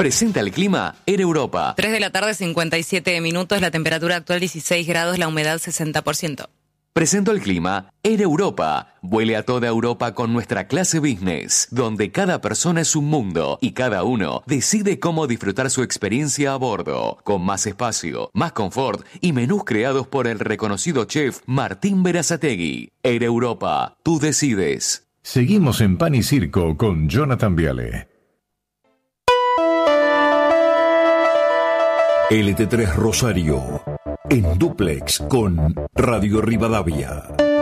Presenta el clima Air Europa. 3 de la tarde, 57 minutos, la temperatura actual 16 grados, la humedad 60%. Presentó el clima Air Europa. Vuele a toda Europa con nuestra clase business, donde cada persona es un mundo y cada uno decide cómo disfrutar su experiencia a bordo, con más espacio, más confort y menús creados por el reconocido chef Martín Berazategui. Air Europa, tú decides. Seguimos en Pan y Circo con Jonathan Viale. LT3 Rosario, en dúplex con Radio Rivadavia.